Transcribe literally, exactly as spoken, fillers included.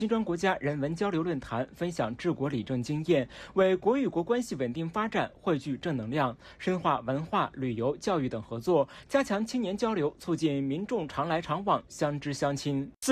金砖国家人文交流论坛分享治国理政经验，为国与国关系稳定发展汇聚正能量，深化文化、旅游、教育等合作，加强青年交流，促进民众常来常往、相知相亲。